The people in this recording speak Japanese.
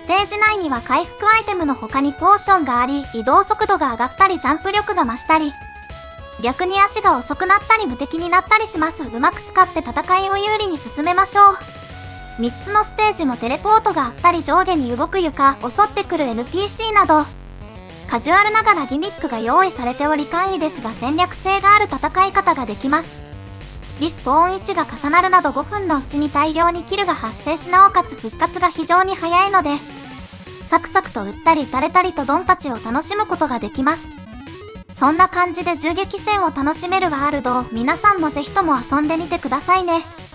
テージ内には回復アイテムの他にポーションがあり、移動速度が上がったりジャンプ力が増したり、逆に足が遅くなったり無敵になったりします。うまく使って戦いを有利に進めましょう。3つのステージもテレポートがあったり上下に動く床、襲ってくる NPC など、カジュアルながらギミックが用意されており簡易ですが戦略性がある戦い方ができます。リスポーン位置が重なるなど5分のうちに大量にキルが発生しなおかつ復活が非常に早いので、サクサクと撃ったり撃たれたりとドンパチを楽しむことができます。そんな感じで銃撃戦を楽しめるワールドを皆さんもぜひとも遊んでみてくださいね。